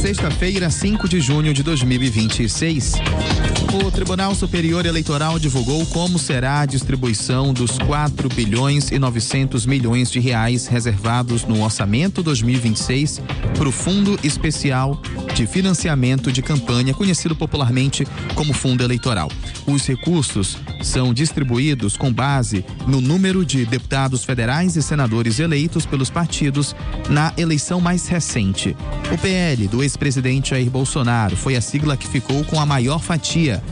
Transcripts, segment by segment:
Sexta-feira, 5 de junho de 2026. O Tribunal Superior Eleitoral divulgou como será a distribuição dos 4 bilhões e 900 milhões de reais reservados no orçamento 2026 para o Fundo Especial de Financiamento de Campanha, conhecido popularmente como Fundo Eleitoral. Os recursos são distribuídos com base no número de deputados federais e senadores eleitos pelos partidos na eleição mais recente. O PL do ex-presidente Jair Bolsonaro foi a sigla que ficou com a maior fatia,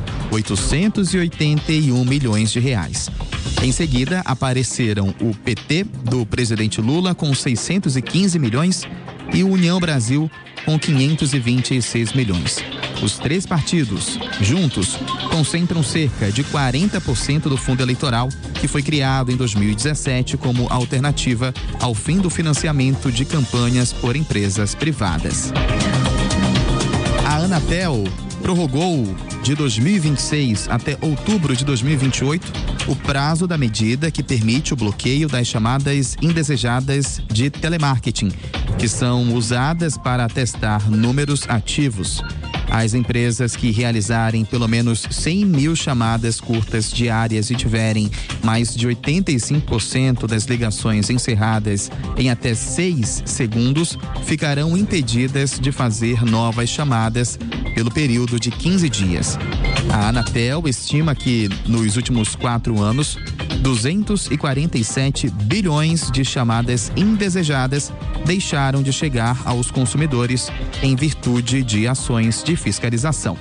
881 milhões de reais. Em seguida, apareceram o PT do presidente Lula com 615 milhões e o União Brasil com 526 milhões. Os 3 partidos, juntos, concentram cerca de 40% do fundo eleitoral, que foi criado em 2017 como alternativa ao fim do financiamento de campanhas por empresas privadas. A Anatel prorrogou de 2026 até outubro de 2028 o prazo da medida que permite o bloqueio das chamadas indesejadas de telemarketing, que são usadas para testar números ativos. As empresas que realizarem pelo menos 100 mil chamadas curtas diárias e tiverem mais de 85% das ligações encerradas em até 6 segundos ficarão impedidas de fazer novas chamadas pelo período de 15 dias. A Anatel estima que, nos últimos 4 anos, 247 bilhões de chamadas indesejadas deixaram de chegar aos consumidores em virtude de ações de fiscalização.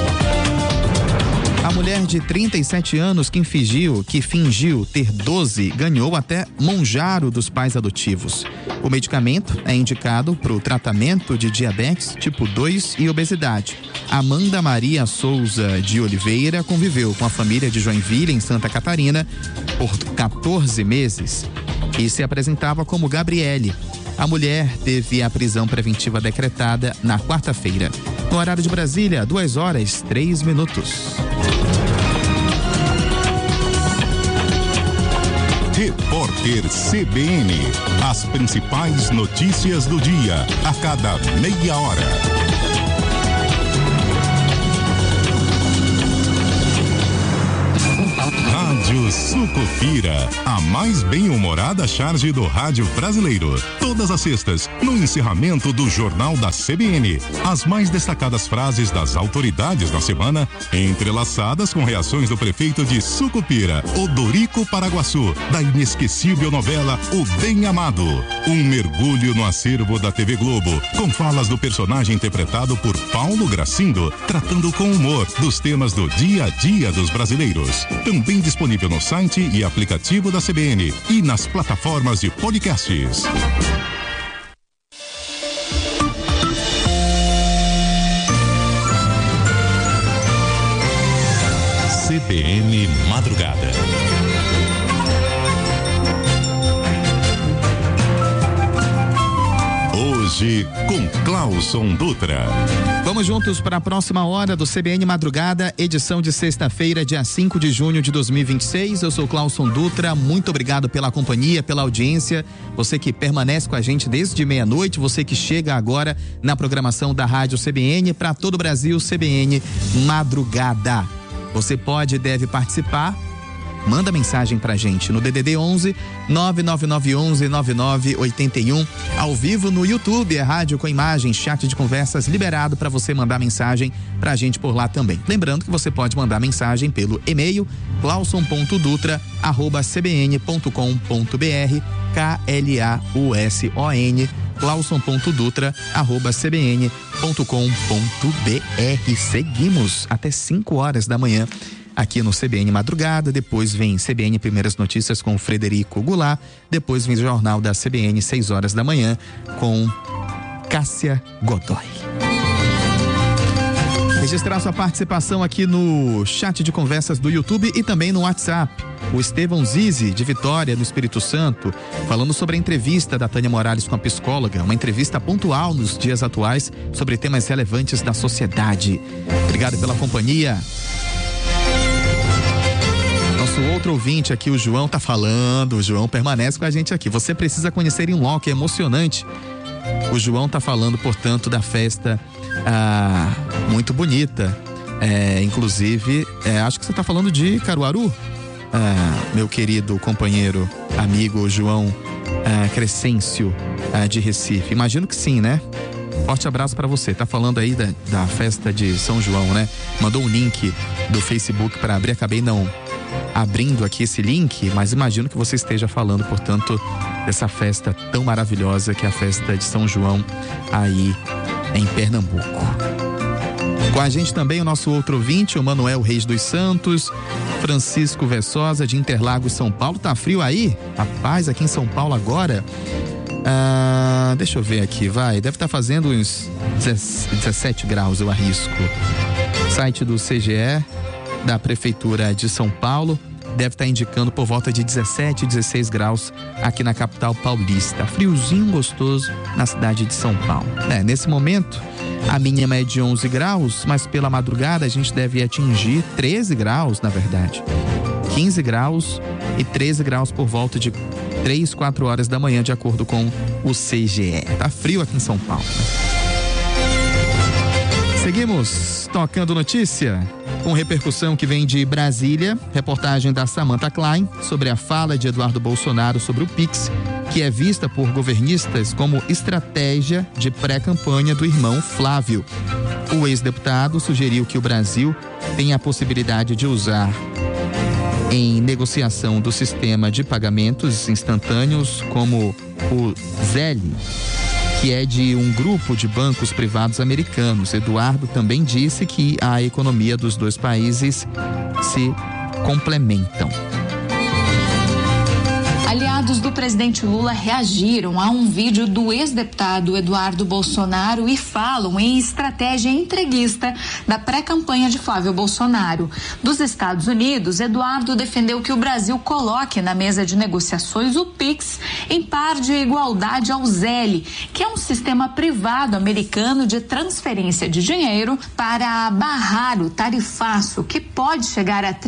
A mulher de 37 anos que fingiu ter 12 ganhou até Monjaro dos pais adotivos. O medicamento é indicado para o tratamento de diabetes tipo 2 e obesidade. Amanda Maria Souza de Oliveira conviveu com a família de Joinville, em Santa Catarina, por 14 meses e se apresentava como Gabriele. A mulher teve a prisão preventiva decretada na quarta-feira. No horário de Brasília, 2h03. Repórter CBN. As principais notícias do dia, a cada meia hora. Rádio Sucupira, a mais bem-humorada charge do rádio brasileiro. Todas as sextas, no encerramento do Jornal da CBN, as mais destacadas frases das autoridades da semana, entrelaçadas com reações do prefeito de Sucupira, Odorico Paraguaçu, da inesquecível novela O Bem Amado. Um mergulho no acervo da TV Globo, com falas do personagem interpretado por Paulo Gracindo, tratando com humor dos temas do dia a dia dos brasileiros. Também disponível no site e aplicativo da CBN e nas plataformas de podcasts. CBN Madrugada. Hoje com Clauson Dutra. Vamos juntos para a próxima hora do CBN Madrugada, edição de sexta-feira, dia 5 de junho de 2026. Eu sou Clauson Dutra, muito obrigado pela companhia, pela audiência. Você que permanece com a gente desde meia-noite, você que chega agora na programação da Rádio CBN para todo o Brasil, CBN Madrugada. Você pode e deve participar. Manda mensagem pra gente no DDD 11 99911 9981, ao vivo no YouTube, Rádio com Imagem, chat de conversas liberado para você mandar mensagem pra gente por lá também. Lembrando que você pode mandar mensagem pelo e-mail clauson.dutra@cbn.com.br, KLAUSON, clauson.dutra@cbn.com.br. Seguimos até 5 horas da manhã aqui no CBN Madrugada. Depois vem CBN Primeiras Notícias com Frederico Goulart. Depois vem o Jornal da CBN, 6 horas da manhã, com Cássia Godoy. Registrar sua participação aqui no chat de conversas do YouTube e também no WhatsApp. O Estevão Zizi, de Vitória, no Espírito Santo, falando sobre a entrevista da Tânia Morales com a psicóloga, uma entrevista pontual nos dias atuais sobre temas relevantes da sociedade. Obrigado pela companhia. Nosso outro ouvinte aqui, o João, tá falando. O João permanece com a gente aqui. Você precisa conhecer em loco, é emocionante. O João tá falando, portanto, da festa muito bonita. Inclusive, acho que você tá falando de Caruaru, meu querido companheiro, amigo João Crescêncio, de Recife. Imagino que sim, né? Forte abraço para você. Tá falando aí da festa de São João, né? Mandou um link do Facebook para abrir. Acabei não abrindo aqui esse link, mas imagino que você esteja falando, portanto, dessa festa tão maravilhosa que é a festa de São João aí em Pernambuco. Com a gente também o nosso outro ouvinte, o Manuel Reis dos Santos, Francisco Vessosa de Interlagos, São Paulo. Tá frio aí? Rapaz, aqui em São Paulo agora, deixa eu ver aqui, deve estar fazendo uns 17 graus, eu arrisco. Site do CGE, da Prefeitura de São Paulo, deve estar indicando por volta de 17, 16 graus aqui na capital paulista. Friozinho gostoso na cidade de São Paulo. Nesse momento, a mínima é de 11 graus, mas pela madrugada a gente deve atingir 13 graus, na verdade. 15 graus e 13 graus por volta de 3, 4 horas da manhã, de acordo com o CGE. Tá frio aqui em São Paulo. Seguimos tocando notícia com repercussão que vem de Brasília. Reportagem da Samantha Klein sobre a fala de Eduardo Bolsonaro sobre o Pix, que é vista por governistas como estratégia de pré-campanha do irmão Flávio. O ex-deputado sugeriu que o Brasil tem a possibilidade de usar em negociação do sistema de pagamentos instantâneos como o Zelle, que é de um grupo de bancos privados americanos. Eduardo também disse que a economia dos dois países se complementam. Aliados do presidente Lula reagiram a um vídeo do ex-deputado Eduardo Bolsonaro e falam em estratégia entreguista da pré-campanha de Flávio Bolsonaro. Dos Estados Unidos, Eduardo defendeu que o Brasil coloque na mesa de negociações o Pix em par de igualdade ao Zelle, que é um sistema privado americano de transferência de dinheiro para barrar o tarifaço, que pode chegar a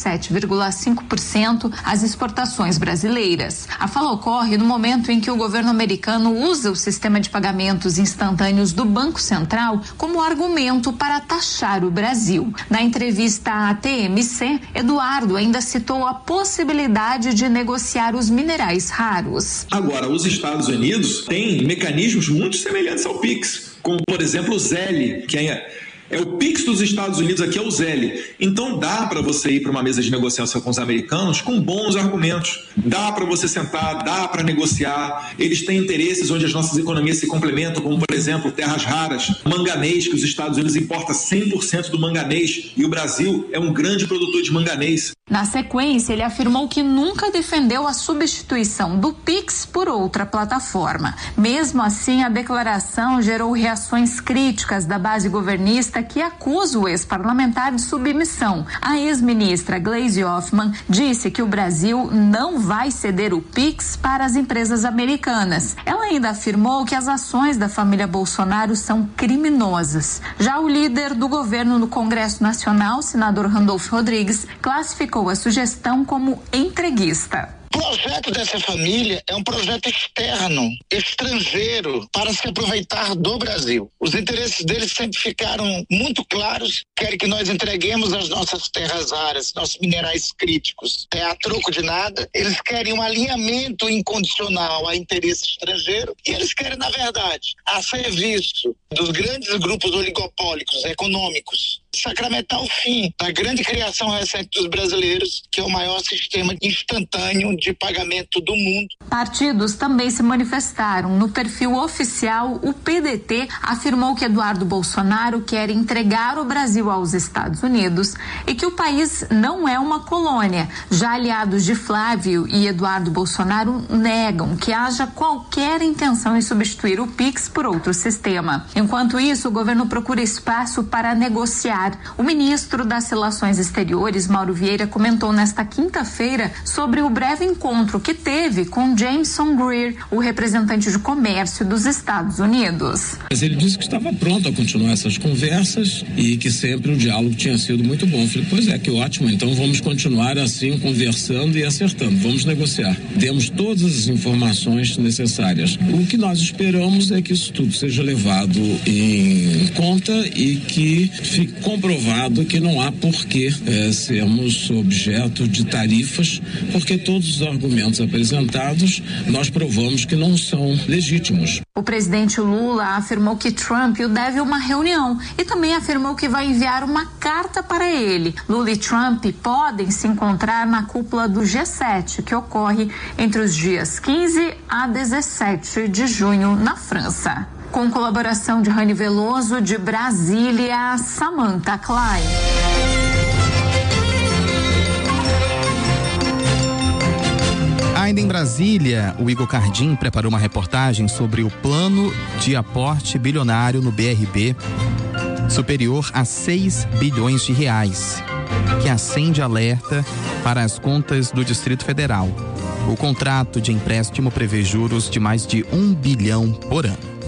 37,5% às exportações brasileiras. A fala ocorre no momento em que o governo americano usa o sistema de pagamentos instantâneos do Banco Central como argumento para taxar o Brasil. Na entrevista à TMC, Eduardo ainda citou a possibilidade de negociar os minerais raros. Agora, os Estados Unidos têm mecanismos muito semelhantes ao Pix, como, por exemplo, o Zelle, que é o Pix dos Estados Unidos, aqui é o Zelle. Então dá para você ir para uma mesa de negociação com os americanos com bons argumentos. Dá para você sentar, dá para negociar. Eles têm interesses onde as nossas economias se complementam, como, por exemplo, terras raras, manganês, que os Estados Unidos importam 100% do manganês e o Brasil é um grande produtor de manganês. Na sequência, ele afirmou que nunca defendeu a substituição do Pix por outra plataforma. Mesmo assim, a declaração gerou reações críticas da base governista, que acusa o ex-parlamentar de submissão. A ex-ministra Gleisi Hoffmann disse que o Brasil não vai ceder o Pix para as empresas americanas. Ela ainda afirmou que as ações da família Bolsonaro são criminosas. Já o líder do governo no Congresso Nacional, senador Randolfo Rodrigues, classificou a sugestão como entreguista. O projeto dessa família é um projeto externo, estrangeiro, para se aproveitar do Brasil. Os interesses deles sempre ficaram muito claros. Querem que nós entreguemos as nossas terras raras, nossos minerais críticos, a troco de nada. Eles querem um alinhamento incondicional a interesse estrangeiro e eles querem, na verdade, a serviço dos grandes grupos oligopólicos econômicos, sacramentar o fim da grande criação recente dos brasileiros, que é o maior sistema instantâneo de pagamento do mundo. Partidos também se manifestaram. No perfil oficial, o PDT afirmou que Eduardo Bolsonaro quer entregar o Brasil aos Estados Unidos e que o país não é uma colônia. Já aliados de Flávio e Eduardo Bolsonaro negam que haja qualquer intenção em substituir o Pix por outro sistema. Enquanto isso, o governo procura espaço para negociar Catar. O ministro das Relações Exteriores, Mauro Vieira, comentou nesta quinta-feira sobre o breve encontro que teve com Jameson Greer, o representante de comércio dos Estados Unidos. Mas ele disse que estava pronto a continuar essas conversas e que sempre o diálogo tinha sido muito bom. Eu falei, pois é, que ótimo, então vamos continuar assim conversando e acertando, vamos negociar. Temos todas as informações necessárias. O que nós esperamos é que isso tudo seja levado em conta e que fique comprovado que não há por que sermos objeto de tarifas, porque todos os argumentos apresentados nós provamos que não são legítimos. O presidente Lula afirmou que Trump o deve uma reunião e também afirmou que vai enviar uma carta para ele. Lula e Trump podem se encontrar na cúpula do G7, que ocorre entre os dias 15 a 17 de junho na França. Com colaboração de Rani Veloso, de Brasília, Samantha Klein. Ainda em Brasília, o Igor Cardim preparou uma reportagem sobre o plano de aporte bilionário no BRB, superior a 6 bilhões de reais, que acende alerta para as contas do Distrito Federal. O contrato de empréstimo prevê juros de mais de 1 bilhão por ano.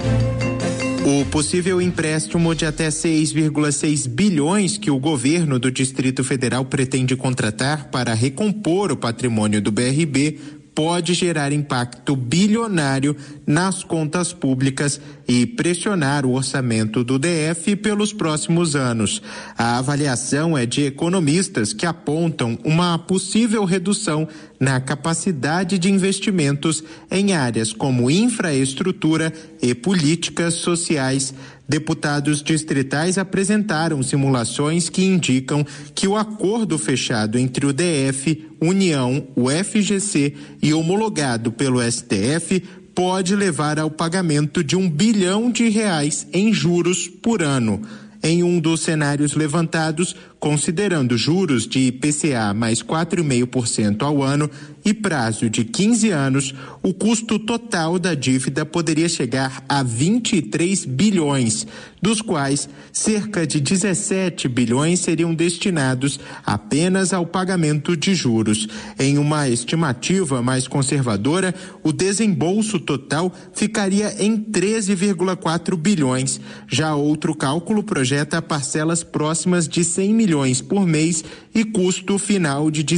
O possível empréstimo de até 6,6 bilhões que o governo do Distrito Federal pretende contratar para recompor o patrimônio do BRB pode gerar impacto bilionário nas contas públicas e pressionar o orçamento do DF pelos próximos anos. A avaliação é de economistas que apontam uma possível redução na capacidade de investimentos em áreas como infraestrutura e políticas sociais. Deputados distritais apresentaram simulações que indicam que o acordo fechado entre o DF, União, o FGC e homologado pelo STF pode levar ao pagamento de R$1 bilhão em juros por ano. Em um dos cenários levantados, considerando juros de IPCA mais 4,5% ao ano e prazo de 15 anos, o custo total da dívida poderia chegar a 23 bilhões, dos quais cerca de 17 bilhões seriam destinados apenas ao pagamento de juros. Em uma estimativa mais conservadora, o desembolso total ficaria em 13,4 bilhões. Já outro cálculo projeta parcelas próximas de 100 milhões por mês e custo final de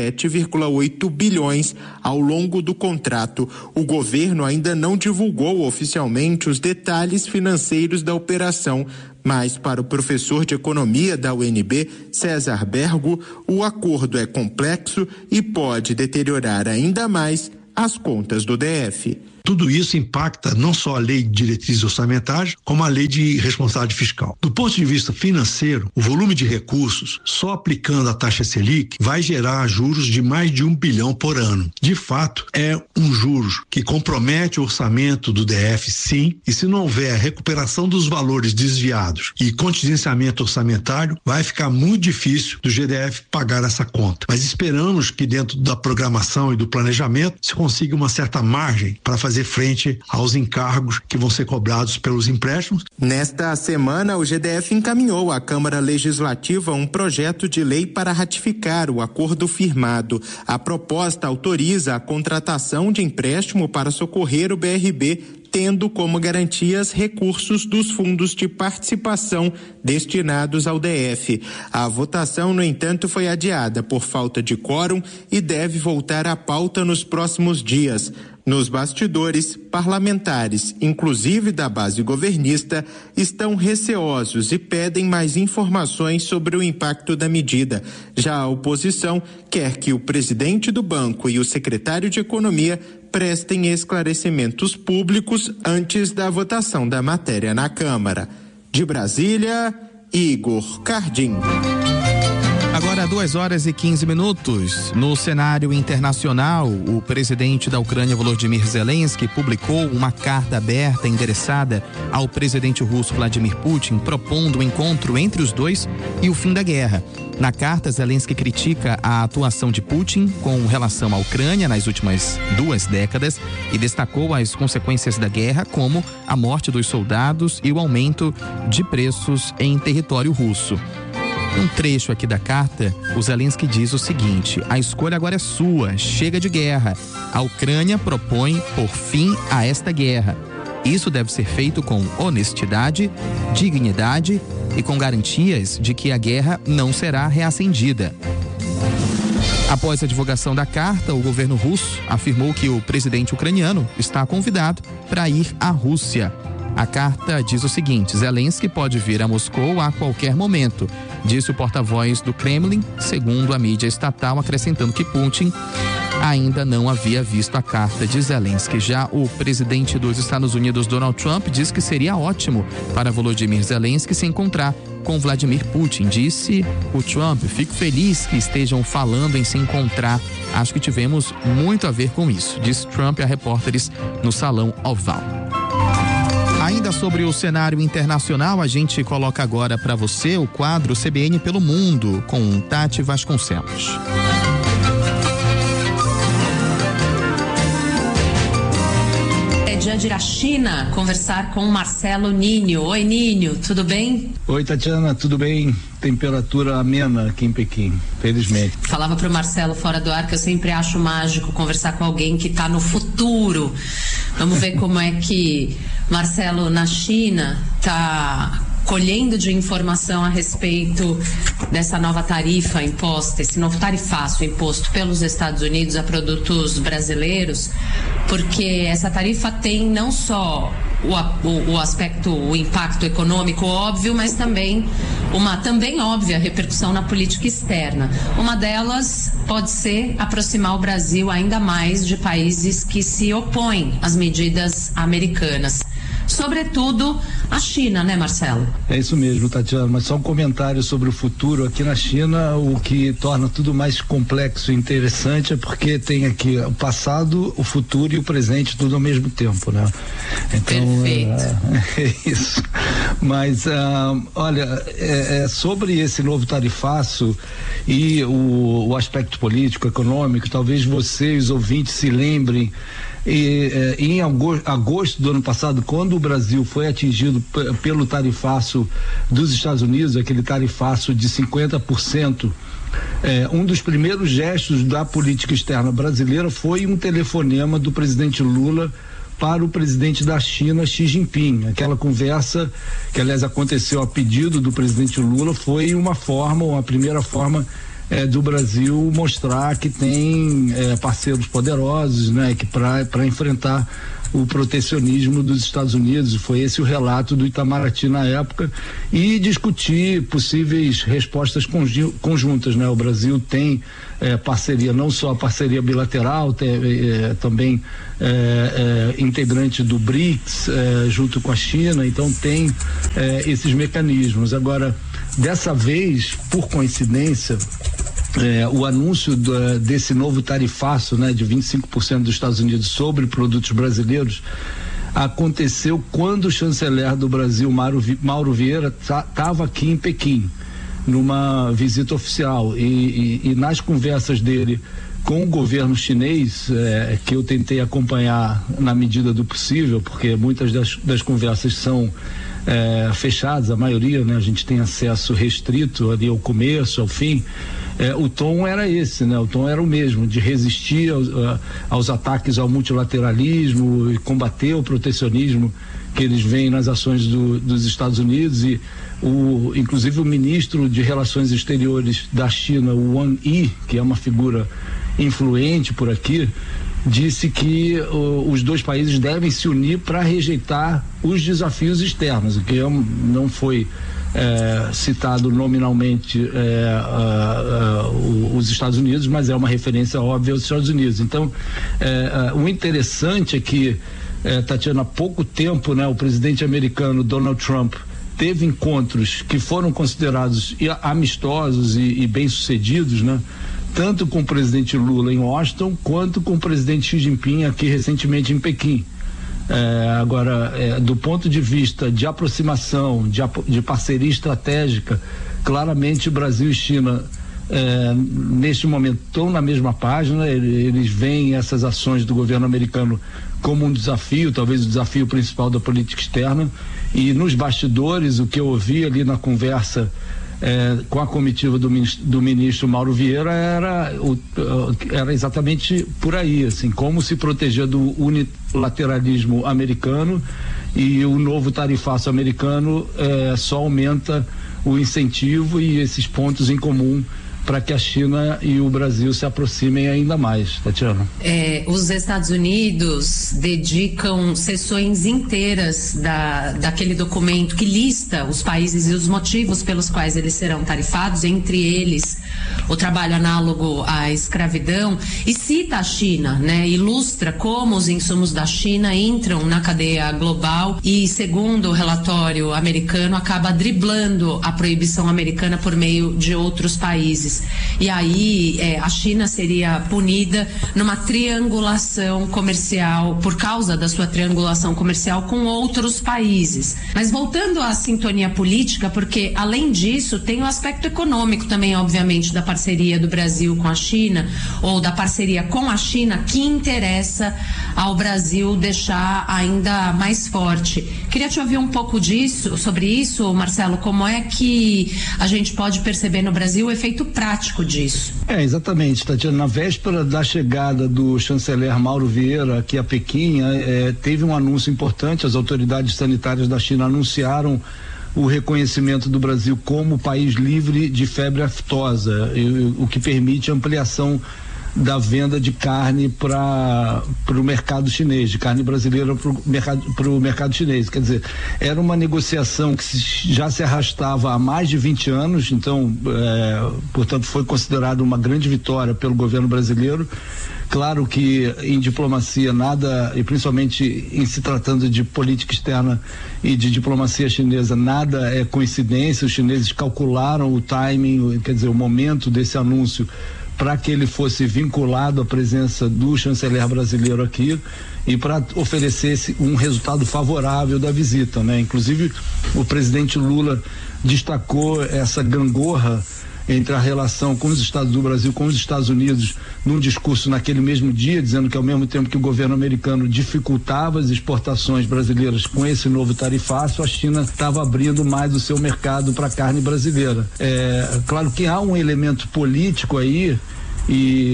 17,8 bilhões ao longo do contrato. O governo ainda não divulgou oficialmente os detalhes financeiros da operação, mas para o professor de economia da UNB, César Bergo, o acordo é complexo e pode deteriorar ainda mais as contas do DF. Tudo isso impacta não só a lei de diretrizes orçamentárias, como a lei de responsabilidade fiscal. Do ponto de vista financeiro, o volume de recursos, só aplicando a taxa Selic, vai gerar juros de mais de 1 bilhão por ano. De fato, é um juros que compromete o orçamento do DF, sim, e se não houver recuperação dos valores desviados e contingenciamento orçamentário, vai ficar muito difícil do GDF pagar essa conta. Mas esperamos que dentro da programação e do planejamento se consiga uma certa margem para fazer frente aos encargos que vão ser cobrados pelos empréstimos. Nesta semana, o GDF encaminhou à Câmara Legislativa um projeto de lei para ratificar o acordo firmado. A proposta autoriza a contratação de empréstimo para socorrer o BRB, tendo como garantias recursos dos fundos de participação destinados ao DF. A votação, no entanto, foi adiada por falta de quórum e deve voltar à pauta nos próximos dias. Nos bastidores, parlamentares, inclusive da base governista, estão receosos e pedem mais informações sobre o impacto da medida. Já a oposição quer que o presidente do banco e o secretário de Economia prestem esclarecimentos públicos antes da votação da matéria na Câmara. De Brasília, Igor Cardim. Agora 2h15. No cenário internacional, o presidente da Ucrânia, Volodymyr Zelensky, publicou uma carta aberta endereçada ao presidente russo Vladimir Putin, propondo um encontro entre os dois e o fim da guerra. Na carta, Zelensky critica a atuação de Putin com relação à Ucrânia nas últimas 2 décadas e destacou as consequências da guerra, como a morte dos soldados e o aumento de preços em território russo. Um trecho aqui da carta, o Zelensky diz o seguinte: a escolha agora é sua, chega de guerra. A Ucrânia propõe por fim a esta guerra. Isso deve ser feito com honestidade, dignidade e com garantias de que a guerra não será reacendida. Após a divulgação da carta, o governo russo afirmou que o presidente ucraniano está convidado para ir à Rússia. A carta diz o seguinte: Zelensky pode vir a Moscou a qualquer momento, disse o porta-voz do Kremlin, segundo a mídia estatal, acrescentando que Putin ainda não havia visto a carta de Zelensky. Já o presidente dos Estados Unidos, Donald Trump, diz que seria ótimo para Volodymyr Zelensky se encontrar com Vladimir Putin. Disse o Trump: fico feliz que estejam falando em se encontrar. Acho que tivemos muito a ver com isso, disse Trump a repórteres no Salão Oval. Ainda sobre o cenário internacional, a gente coloca agora para você o quadro CBN pelo Mundo, com Tati Vasconcelos. É dia de ir à China conversar com Marcelo Ninho. Oi, Ninho, tudo bem? Oi, Tatiana, tudo bem? Temperatura amena aqui em Pequim, felizmente. Falava pro Marcelo fora do ar que eu sempre acho mágico conversar com alguém que tá no futuro. Vamos ver como é que Marcelo na China tá colhendo de informação a respeito dessa nova tarifa imposta, esse novo tarifaço imposto pelos Estados Unidos a produtos brasileiros, porque essa tarifa tem não só o aspecto, o impacto econômico óbvio, mas também uma também óbvia repercussão na política externa. Uma delas pode ser aproximar o Brasil ainda mais de países que se opõem às medidas americanas. Sobretudo a China, né, Marcelo? É isso mesmo, Tatiana, mas só um comentário sobre o futuro aqui na China. O que torna tudo mais complexo e interessante é porque tem aqui o passado, o futuro e o presente tudo ao mesmo tempo, né? Então, é isso. Mas, olha, sobre esse novo tarifaço e o aspecto político, econômico, talvez vocês, os ouvintes, se lembrem. Em agosto do ano passado, quando o Brasil foi atingido pelo tarifaço dos Estados Unidos, aquele tarifaço de 50%, um dos primeiros gestos da política externa brasileira foi um telefonema do presidente Lula para o presidente da China, Xi Jinping. Aquela conversa, que aliás aconteceu a pedido do presidente Lula, foi uma primeira forma do Brasil mostrar que tem parceiros poderosos, né, que para enfrentar o protecionismo dos Estados Unidos. Foi esse o relato do Itamaraty na época, e discutir possíveis respostas conjuntas, né? O Brasil tem parceria, não só parceria bilateral, também integrante do BRICS, junto com a China, então tem esses mecanismos. Agora, dessa vez, por coincidência, o anúncio desse novo tarifaço, né, de 25% dos Estados Unidos sobre produtos brasileiros aconteceu quando o chanceler do Brasil, Mauro Vieira, estava aqui em Pequim, numa visita oficial, e nas conversas dele com o governo chinês, que eu tentei acompanhar na medida do possível, porque muitas das conversas são fechadas, a maioria, né, a gente tem acesso restrito ali ao começo, ao fim. O tom era esse, né? O tom era o mesmo, de resistir aos ataques ao multilateralismo e combater o protecionismo que eles veem nas ações dos Estados Unidos. E inclusive o ministro de Relações Exteriores da China, o Wang Yi, que é uma figura influente por aqui, disse que os dois países devem se unir para rejeitar os desafios externos, o que não foi citado nominalmente os Estados Unidos, mas é uma referência óbvia aos Estados Unidos. Então, o interessante é que, Tatiana, há pouco tempo, né, o presidente americano Donald Trump teve encontros que foram considerados amistosos e bem-sucedidos, né? Tanto com o presidente Lula em Washington, quanto com o presidente Xi Jinping aqui recentemente em Pequim. Agora, do ponto de vista de aproximação, de parceria estratégica, claramente Brasil e China neste momento estão na mesma página. Eles veem essas ações do governo americano como um desafio, talvez o desafio principal da política externa, e nos bastidores o que eu ouvi ali na conversa com a comitiva do ministro Mauro Vieira era exatamente por aí, assim, como se proteger do unilateralismo americano, e o novo tarifaço americano só aumenta o incentivo e esses pontos em comum para que a China e o Brasil se aproximem ainda mais, Tatiana. Os Estados Unidos dedicam sessões inteiras daquele documento que lista os países e os motivos pelos quais eles serão tarifados, entre eles o trabalho análogo à escravidão, e cita a China, né? Ilustra como os insumos da China entram na cadeia global e, segundo o relatório americano, acaba driblando a proibição americana por meio de outros países. E aí a China seria punida numa triangulação comercial, por causa da sua triangulação comercial com outros países. Mas voltando à sintonia política, porque além disso tem o aspecto econômico também, obviamente, da parceria do Brasil com a China, ou da parceria com a China, que interessa ao Brasil deixar ainda mais forte. Queria te ouvir um pouco sobre isso, Marcelo, como é que a gente pode perceber no Brasil o efeito prático disso? Exatamente, Tatiana. Na véspera da chegada do chanceler Mauro Vieira aqui a Pequim, teve um anúncio importante. As autoridades sanitárias da China anunciaram o reconhecimento do Brasil como país livre de febre aftosa, o que permite ampliação da venda de carne para o mercado chinês, de carne brasileira para o mercado chinês. Quer dizer, era uma negociação que já se arrastava há mais de 20 anos, então, portanto, foi considerada uma grande vitória pelo governo brasileiro. Claro que em diplomacia nada, e principalmente em se tratando de política externa e de diplomacia chinesa, nada é coincidência. Os chineses calcularam o timing, quer dizer, o momento desse anúncio, para que ele fosse vinculado à presença do chanceler brasileiro aqui e para oferecer um resultado favorável da visita, né? Inclusive, o presidente Lula destacou essa gangorra entre a relação com os Estados do Brasil com os Estados Unidos num discurso naquele mesmo dia, dizendo que ao mesmo tempo que o governo americano dificultava as exportações brasileiras com esse novo tarifaço, a China estava abrindo mais o seu mercado para a carne brasileira. Claro que há um elemento político aí, e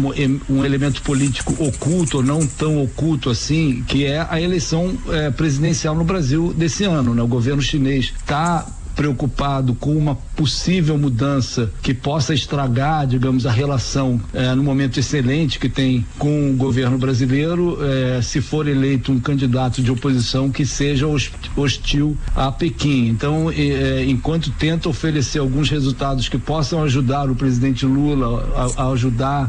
um elemento político oculto, ou não tão oculto assim, que é a eleição presidencial no Brasil desse ano, né? O governo chinês está preocupado com uma possível mudança que possa estragar, digamos, a relação no momento excelente que tem com o governo brasileiro, se for eleito um candidato de oposição que seja hostil a Pequim. Então, enquanto tenta oferecer alguns resultados que possam ajudar o presidente Lula a ajudar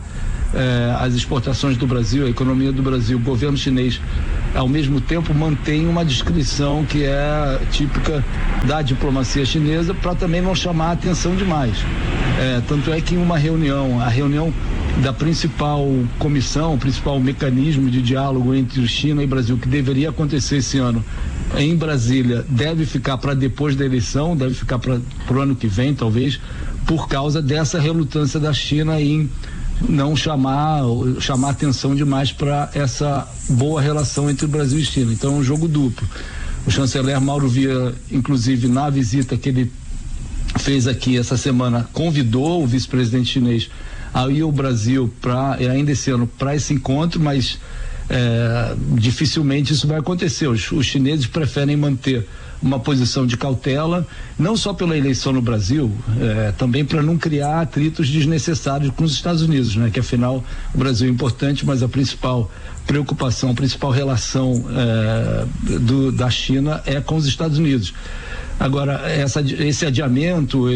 as exportações do Brasil, a economia do Brasil, o governo chinês ao mesmo tempo mantém uma discrição que é típica da diplomacia chinesa, para também não chamar a atenção demais. Tanto é que em uma reunião, a reunião da principal comissão, o principal mecanismo de diálogo entre China e Brasil, que deveria acontecer esse ano em Brasília, deve ficar para depois da eleição, deve ficar para o ano que vem, talvez, por causa dessa relutância da China em não chamar atenção demais para essa boa relação entre o Brasil e China. Então é um jogo duplo. O chanceler Mauro Vieira, inclusive na visita que ele fez aqui essa semana, convidou o vice-presidente chinês a ir ao Brasil ainda esse ano para esse encontro, mas dificilmente isso vai acontecer. Os chineses preferem manter uma posição de cautela, não só pela eleição no Brasil, também para não criar atritos desnecessários com os Estados Unidos, né? Que afinal o Brasil é importante, mas a principal preocupação, a principal relação da China é com os Estados Unidos. Agora, esse adiamento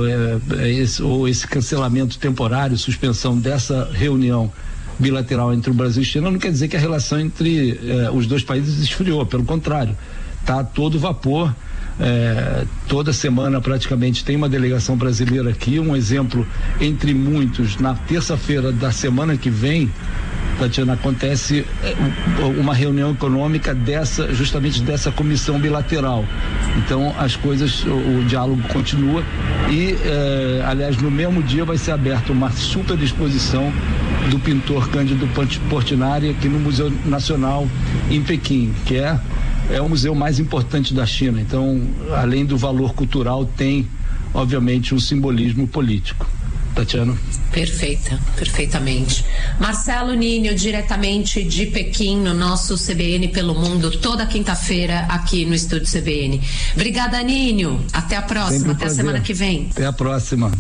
ou esse cancelamento temporário, suspensão dessa reunião bilateral entre o Brasil e China, não quer dizer que a relação entre os dois países esfriou, pelo contrário. tá a todo vapor. Toda semana praticamente tem uma delegação brasileira aqui. Um exemplo entre muitos, na terça-feira da semana que vem, Tatiana, acontece uma reunião econômica justamente dessa comissão bilateral. Então as coisas, o diálogo continua e aliás, no mesmo dia vai ser aberta uma super exposição do pintor Cândido Portinari aqui no Museu Nacional em Pequim, que é o museu mais importante da China. Então, além do valor cultural, tem obviamente um simbolismo político. Tatiana. Perfeitamente. Marcelo Ninho, diretamente de Pequim, no nosso CBN pelo Mundo, toda quinta-feira aqui no Estúdio CBN. Obrigada, Ninho. Até a próxima, até a semana que vem. Até a próxima.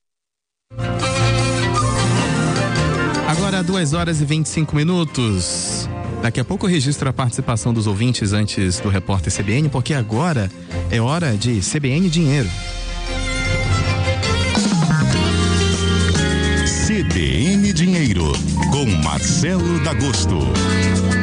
Agora 2h25. Daqui a pouco eu registro a participação dos ouvintes antes do repórter CBN, porque agora é hora de CBN Dinheiro. CBN Dinheiro, com Marcelo D'Agosto.